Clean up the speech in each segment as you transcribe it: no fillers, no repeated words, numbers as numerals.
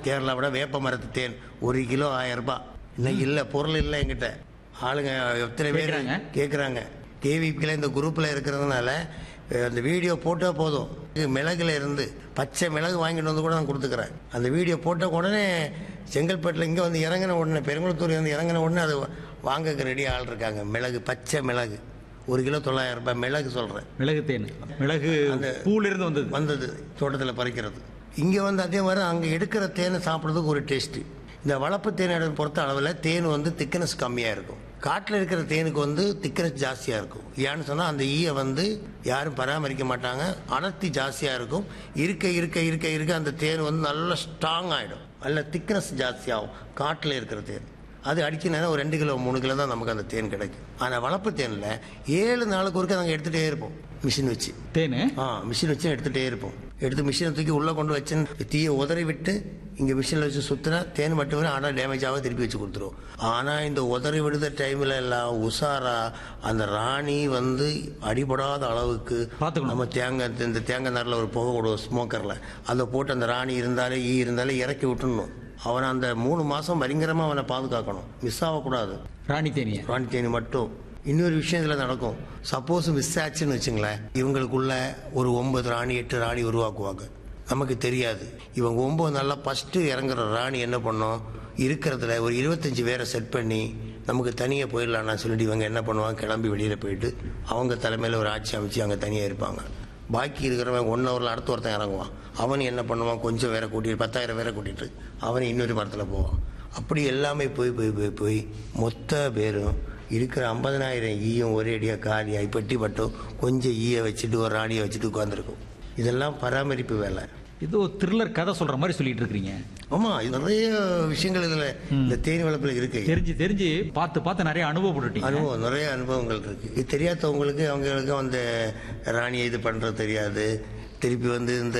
கேரளாவோட வேப்ப மரத்து தேன் 1 கிலோ 1000 ரூபாய். இன்னைக்கு இல்லை, பொருள் இல்லை என்கிட்ட. ஆளுங்க எத்தனை பேர் கேட்குறாங்க. கேவிபியில் இந்த குரூப்பில் இருக்கிறதுனால அந்த வீடியோ போட்டால் போதும். மிளகுல இருந்து பச்சை மிளகு வாங்கிட்டு வந்து கூட நான் கொடுத்துக்கிறேன். அந்த வீடியோ போட்ட உடனே செங்கல்பட்டில் இங்கே வந்து இறங்கின உடனே, பெருங்குளத்தூர் வந்து இறங்கின உடனே அது வாங்கக்கு ரெடி ஆள் இருக்காங்க. மிளகு, பச்சை மிளகு 1 கிலோ 900 ரூபாய். மிளகு சொல்கிறேன், மிளகு தேன். மிளகு அந்த பூலிருந்து வந்தது தோட்டத்தில் பறிக்கிறது. இங்கே வந்து அதே மாதிரி அங்கே எடுக்கிற தேனை சாப்பிட்றதுக்கு ஒரு டேஸ்ட்டு. இந்த வளர்ப்பு தேனை பொறுத்த அளவில் தேன் வந்து திக்னஸ் கம்மியாக இருக்கும். காட்டில் இருக்கிற தேனுக்கு வந்து திக்னஸ் ஜாஸ்தியாக இருக்கும். ஏன்னு சொன்னால் அந்த ஈயை வந்து யாரும் பராமரிக்க மாட்டாங்க, அடர்த்தி ஜாஸ்தியாக இருக்கும். இருக்க இருக்க இருக்க இருக்க அந்த தேன் வந்து நல்லா ஸ்ட்ராங் ஆகிடும், நல்ல திக்னஸ் ஜாஸ்தியாகும் காட்டில் இருக்கிற தேன். அது அடிக்க நேரம் ஒரு 2 கிலோ 3 கிலோ தான் நமக்கு அந்த தேன் கிடைக்கும். ஆனால் வளர்ப்பு தேனில் 7 நாளுக்கு ஒருக்க நாங்கள் எடுத்துகிட்டே இருப்போம். மிஷின் வச்சு தேன் மிஷின் வச்சு எடுத்துகிட்டே இருப்போம். எடுத்து மிஷினை தூக்கி உள்ளே கொண்டு வச்சு தீயை உதறி விட்டு இங்கே மிஷினில் வச்சு சுற்றினா தேன் மட்டும் வரும். ஆனால் டேமேஜாக திருப்பி வச்சு கொடுத்துருவோம். ஆனால் இந்த உதறி விடுத டைமில் எல்லாம் உஷாரா அந்த ராணி வந்து அடிபடாத அளவுக்கு நம்ம இந்த தேங்காய் நாரில் ஒரு புகை விடுவோம் ஸ்மோக்கரில். அதை போட்டு அந்த ராணி இருந்தாலே ஈ இருந்தாலே இறக்கி விட்டுடணும். அவனை அந்த 3 மாதம் பயங்கரமாக அவனை பாதுகாக்கணும், மிஸ் ஆகக்கூடாது. ராணி தேனி மட்டும். இன்னொரு விஷயம் இதில் நடக்கும். சப்போஸ் மிஸ் ஆச்சுன்னு வச்சுங்களேன், இவங்களுக்குள்ள ஒரு 9 ராணி 8 ராணி உருவாக்குவாங்க. நமக்கு தெரியாது. இவங்க 9 நாளில் ஃபஸ்ட்டு இறங்குற ராணி என்ன பண்ணோம், இருக்கிறதுல ஒரு 25 பேரை செட் பண்ணி நமக்கு தனியாக போயிடலான்னு சொல்லிட்டு இவங்க என்ன பண்ணுவாங்க, கிளம்பி வெளியில் போயிட்டு அவங்க தலைமையில் ஒரு ஆட்சி அமைச்சு அங்கே தனியாக இருப்பாங்க. பாக்கி இருக்கிறவன் 1 ஹவரில் அடுத்த ஒருத்தன் இறங்குவான். அவன் என்ன பண்ணுவான், கொஞ்சம் வேற கூட்டிட்டு 10,000 பேரை கூட்டிகிட்டு அவன் இன்னொரு மரத்தில் போவான். அப்படி எல்லாமே போய் போய் போய் போய் மொத்த பேரும் இருக்கிற 50,000 ஈயும் ஒரே அடியாக காலியாகி பெட்டி பட்டும் கொஞ்சம் ஈயை வச்சுட்டு ஒரு ராணியை வச்சுட்டு உட்காந்துருக்கும். இதெல்லாம் பராமரிப்பு வேலை. இது ஒரு த்ரில்லர் கதை சொல்ற மாதிரி சொல்லிட்டு இருக்கீங்க. ஆமா, இது நிறைய விஷயங்கள் இதுல இந்த தேனி வளர்ப்புல இருக்கு. தெரிஞ்சு பார்த்து நிறைய அனுபவப்பட்டுட்டீங்க. நிறைய அனுபவங்கள் இருக்கு. இது தெரியாதவங்களுக்கு அவங்களுக்கு அந்த ராணியை இது பண்றது தெரியாது. திருப்பி வந்து இந்த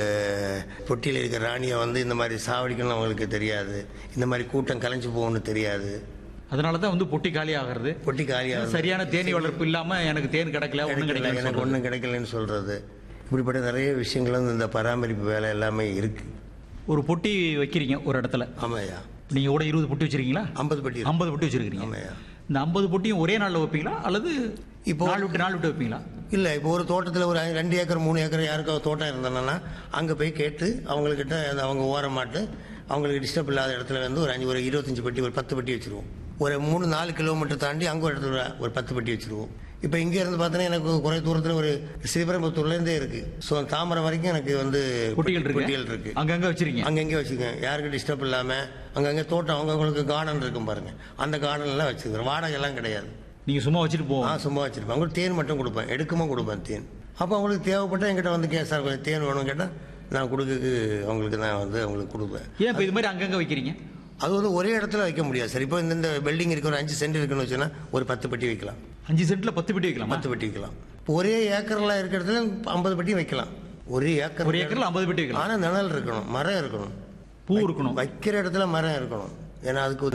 பொட்டியில் இருக்கிற ராணியை வந்து இந்த மாதிரி சாவடிக்கணும் அவங்களுக்கு தெரியாது. இந்த மாதிரி கூட்டம் கலைஞ்சு போகணும்னு தெரியாது. அதனாலதான் வந்து பொட்டி காலி ஆகிறது. சரியான தேனி வளர்ப்பு இல்லாம எனக்கு தேன் கிடைக்கல, எனக்கு ஒன்றும் கிடைக்கலன்னு சொல்றது. இப்படிப்பட்ட நிறைய விஷயங்கள் வந்து இந்த பராமரிப்பு வேலை எல்லாமே இருக்கு. ஒரு பொட்டி வைக்கிறீங்க ஒரு இடத்துல. ஆமாயா. நீங்க கூட 20 பொட்டி வச்சிருக்கீங்களா? 50 பொட்டி வச்சிருக்கீங்க. ஆமாயா. இந்த 50 பொட்டியும் ஒரே நாள்ல வைப்பீங்களா அல்லது இப்போ நாள் விட்டு வைப்பீங்களா? இல்லை, இப்போ ஒரு தோட்டத்தில் ஒரு 2 ஏக்கர் 3 ஏக்கர் யாருக்கும் தோட்டம் இருந்தோம்னா அங்கே போய் கேட்டு அவங்கக்கிட்ட அவங்க ஓரமாட்டு அவங்களுக்கு டிஸ்டர்ப் இல்லாத இடத்துல வந்து ஒரு 25 பெட்டி ஒரு 10 பெட்டி வச்சுருவோம். ஒரு 3-4 கிலோமீட்டர் தாண்டி அங்கே ஒரு இடத்துல ஒரு 10 பெட்டி வச்சுருவோம். இப்போ இங்கே இருந்து பார்த்தோன்னா எனக்கு குறை தூரத்தில் ஒரு ஸ்ரீபெரும்புத்தூர்லேருந்தே இருக்குது. ஸோ தாமரை வரைக்கும் எனக்கு வந்து பொட்டிகள் இருக்குது. அங்கங்கே வச்சுருக்கேன். யாருக்கும் டிஸ்டர்ப் இல்லாமல் அங்கங்கே தோட்டம் அவங்களுக்கு கார்டன் இருக்கும் பாருங்க, அந்த கார்டன்லாம் வச்சுருக்கேன். வாடகைலாம் கிடையாது. நீங்கள் சும்மா வச்சுட்டு போவோம்? சும்மா வச்சுருப்பேன். அவங்களுக்கு தேன் மட்டும் கொடுப்பேன், எடுக்கவும் கொடுப்பேன் தேன். அப்போ அவங்களுக்கு தேவைப்பட்டால் என்கிட்ட வந்து சார் கொஞ்சம் தேன் வேணும்னு கேட்டால் நான் கொடுக்க அவங்களுக்கு நான் வந்து அவங்களுக்கு கொடுப்பேன். ஏன் இப்போ இது மாதிரி அங்கங்கே வைக்கிறீங்க? அது வந்து ஒரே இடத்துல வைக்க முடியாது சார். இப்போ இந்த பில்டிங் இருக்கு, ஒரு 5 சென்ட் இருக்குன்னு வச்சுன்னா ஒரு 10 பெட்டி வைக்கலாம். 5 சென்ட்ல 10 பெட்டி வைக்கலாம்? 10 பெட்டி வைக்கலாம். இப்போ ஒரே ஏக்கர்லாம் இருக்கிற இடத்துல 50 பெட்டி வைக்கலாம். ஒரு ஏக்கர்ல 50 பெட்டி வைக்கலாம். ஆனால் நிழல் இருக்கணும், மரம் இருக்கணும், பூ இருக்கணும். வைக்கிற இடத்துல மரம் இருக்கணும். ஏன்னா அதுக்கு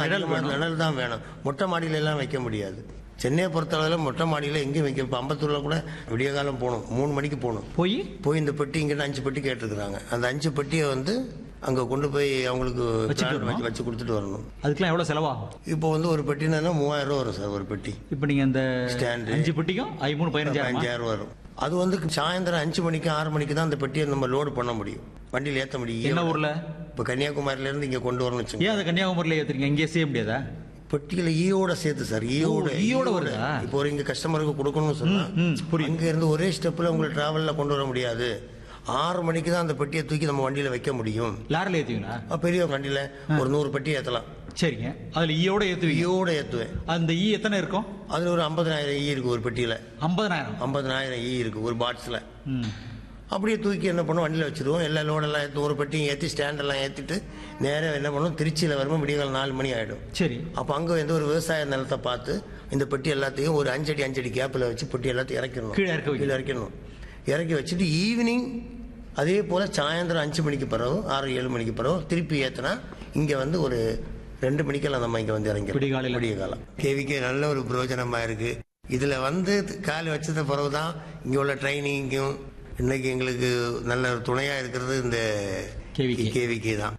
நிழல் தான் வேணும். மொட்டை மாடியில எல்லாம் வைக்க முடியாது. சென்னையை பொறுத்தளவில் மொட்டை மாடியில் எங்கேயும் வைக்க. இப்போ அம்பத்தூரில் கூட விடிய காலம் போகணும், 3 மணிக்கு போகணும். போய் இந்த பெட்டி இங்கிட்ட 5 பெட்டி கேட்டிருக்கிறாங்க. அந்த 5 பெட்டியை வந்து அங்கே கொண்டு போய் அவங்களுக்கு வச்சு கொடுத்துட்டு வரணும். அதுக்கெல்லாம் எவ்வளோ செலவாகும்? இப்போ வந்து ஒரு பெட்டினா 3000 ரூபா வரும் சார் ஒரு பெட்டி. இப்போ நீங்கள் இந்த ஸ்டாண்டு 5 பெட்டிக்கும் 15,000 வரும். அது வந்து சாயந்தரம் 5 மணிக்கு 6 மணிக்கு தான் அந்த பெட்டியை நம்ம லோடு பண்ண முடியும், வண்டியில் ஏற்ற முடியும். என்ன ஊரில்? இப்போ கன்னியாகுமரியிலேருந்து இங்கே கொண்டு வரணும் வச்சுங்க. ஏன் அதை கன்னியாகுமரியில் ஏற்றுறீங்க? இங்கே செய்ய முடியாதா? பெட்டிகளை ஈயோட சேர்த்து சார். ஈயோட வருதா? இப்போ ஒரு இங்கே கஸ்டமருக்கு கொடுக்கணும்னு சொன்னா இங்கே இருந்து ஒரே ஸ்டெப்பில் உங்களை டிராவலில் கொண்டு வர முடியாது. 6 மணிக்கு தான் அந்த பெட்டியை தூக்கி நம்ம வண்டியில் வைக்க முடியும். லாரில் ஏற்றுவீங்களா? பெரிய வண்டியில் ஒரு 100 பெட்டி ஏற்றலாம். சரிங்க. அதில் ஈயோட ஏற்றுவேன். அந்த ஈ எத்தனை இருக்கும்? அதில் ஒரு 50,000 ஈ இருக்கு ஒரு பெட்டியில். 50,000 ஈ இருக்கு ஒரு பாக்ஸில். அப்படியே தூக்கி என்ன பண்ணுவோம், வண்டியில் வச்சுருவோம். எல்லா லோடெல்லாம் ஏற்றி ஒரு பெட்டியும் ஏற்றி ஸ்டாண்டெல்லாம் ஏற்றிட்டு நேராக என்ன பண்ணுவோம், திருச்சியில் வரும்போது விடியகாலம் 4 மணி ஆகிடும். சரி. அப்போ அங்கே வந்து ஒரு விவசாய நிலத்தை பார்த்து இந்த பெட்டி எல்லாத்தையும் ஒரு 5 அடி கேப்பில் வச்சு பெட்டி எல்லாத்தையும் இறக்கிடணும். கீழே இறக்கணும். இறக்கி வச்சுட்டு ஈவினிங் அதே போல் சாயந்தரம் 5 மணிக்கு பிறகு 6-7 மணிக்கு பிறகு திருப்பி ஏற்றினா இங்கே வந்து ஒரு 2 மணிக்கெல்லாம் நம்ம இங்கே வந்து இறங்கி விடிய காலம். கேவிக்கு நல்ல ஒரு பிரயோஜனமாக இருக்குது. இதில் வந்து கால் வச்சத பிறகு தான் இங்கே உள்ள ட்ரைனிங்கும் இன்னைக்கு எங்களுக்கு நல்ல துணையாக இருக்கிறது இந்த கேவிக்கு தான்.